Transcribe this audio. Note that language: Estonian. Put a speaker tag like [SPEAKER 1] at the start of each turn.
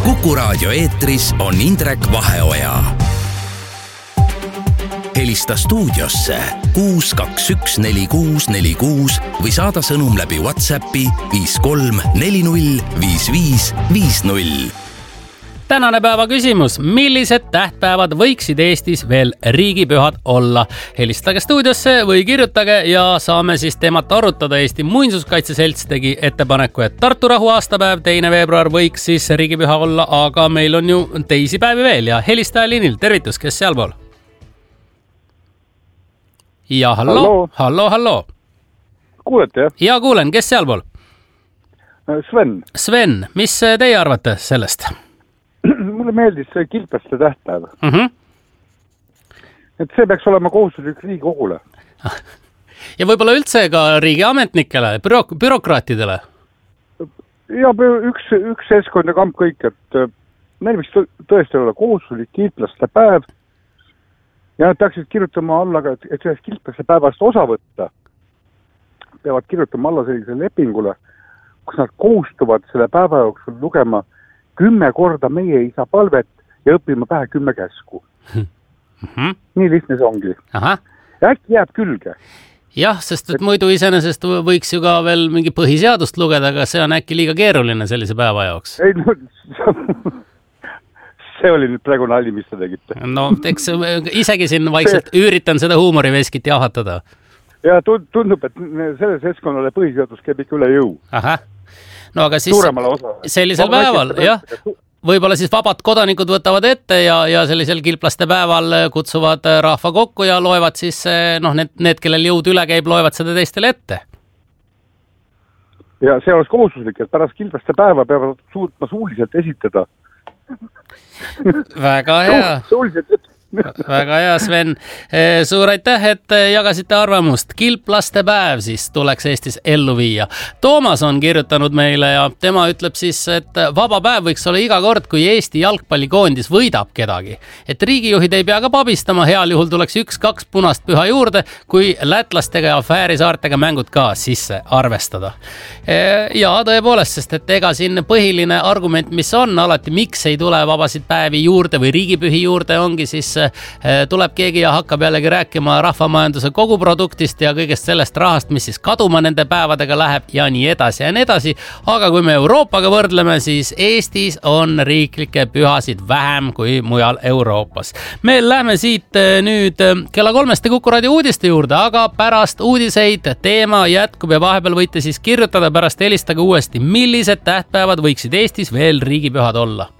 [SPEAKER 1] Kuku Raadio eetris on Indrek Vaheoja. Helista stuudiosse 6214646 või saada sõnum läbi WhatsAppi 53405550.
[SPEAKER 2] Tänane päeva küsimus. Millised tähtpäevad võiksid Eestis veel riigipühad olla? Helistage stuudiosse või kirjutage ja saame siis teemat arutada. Eesti Muinsuskaitse Selts tegi ettepaneku, et Tartu rahu aastapäev 2. veebruar võiks siis riigipüha olla, aga meil on ju teisi päevi veel ja helistaja liinil. Tervitus, kes sealpool? Ja hallo.
[SPEAKER 3] Kuulete, jah?
[SPEAKER 2] Ja kuulen, kes sealpool?
[SPEAKER 3] Sven,
[SPEAKER 2] mis teie arvate sellest?
[SPEAKER 3] Mulle meeldis see kilplaste tähtpäev. Et see peaks olema kohustuslik Riigikogule.
[SPEAKER 2] Ja võib-olla üldse ka riigiametnikele, bürokraatidele?
[SPEAKER 3] Ja üks seltskond ja kamp kõik, et neil võiks tõesti olla kohustuslik kilplaste päev ja nad peaksid kirjutama alla, et sellest kilplaste päevast osa võtta. Peavad kirjutama alla sellisele lepingule, kus nad kohustuvad selle päeva jooksul lugema 10 korda meie isa palvet ja õppima pähe 10 käsku. Nii lihtne see ongi. Ja äkki jääb külge.
[SPEAKER 2] Jah, sest et muidu iseenesest võiks ju ka veel mingi põhiseadust lugeda, aga see on äkki liiga keeruline sellise päeva jaoks.
[SPEAKER 3] Ei, no, see oli nüüd praegu nali, mis te tegite.
[SPEAKER 2] No, eks isegi siin vaikselt üritan seda huumoriveskit jahatada.
[SPEAKER 3] Ja tundub, et selle seltskonnale põhiseadus käib ikka üle jõu.
[SPEAKER 2] No aga siis sellisel päeval, jah, võib-olla siis vabad kodanikud võtavad ette ja sellisel kilplaste päeval kutsuvad rahva kokku ja loevad siis, need, kellel jõud üle käib, loevad seda teistele ette.
[SPEAKER 3] Ja see oleks kohustuslik, et pärast kilplaste päeva peavad suutma suuliselt esitada.
[SPEAKER 2] Väga hea. Väga hea, Sven. Suur aitäh, et jagasite arvamust. Kilplaste päev siis tuleks Eestis ellu viia. Toomas on kirjutanud meile ja tema ütleb siis, et vaba päev võiks olla iga kord, kui Eesti jalgpallikoondis võidab kedagi. Et riigijuhid ei pea ka pabistama, heal juhul tuleks 1-2 punast püha juurde, kui lätlastega ja Fääri saartega mängud ka sisse arvestada. Ja tõepoolest, sest et ega siin põhiline argument, mis on alati, miks ei tule vabasid päevi juurde või riigipühi juurde, ongi siis tuleb keegi ja hakkab jällegi rääkima rahvamajanduse koguproduktist ja kõigest sellest rahast, mis siis kaduma nende päevadega läheb ja nii edasi ja nii edasi. Aga kui me Euroopaga võrdleme, siis Eestis on riiklikke pühasid vähem kui mujal Euroopas. Me lähme siit nüüd kella 3 Kuku Raadio uudiste juurde, aga pärast uudiseid teema jätkub ja vahepeal võite siis kirjutada, pärast helistage uuesti, millised tähtpäevad võiksid Eestis veel riigipühad olla.